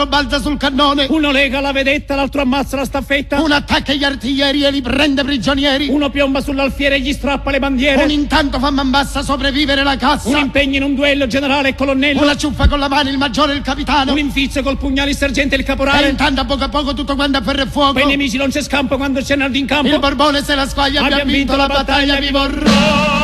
balza sul cannone. Uno lega la vedetta, l'altro ammazza la staffetta. Uno attacca gli artiglieri e li prende prigionieri. Uno piomba sull'alfiere e gli strappa le bandiere. Un intanto fa man bassa sopravvivere la cassa. Un impegno in un duello generale e colonnello. Una ciuffa con la mano il maggiore e il capitano. Un infizio col pugnale il sergente e il caporale. E intanto a poco tutto quanto a ferro e fuoco. Per i nemici non c'è scampo quando c'è Naldo in campo. Il Borbone se la squaglia, abbiamo vinto la battaglia, viva il re!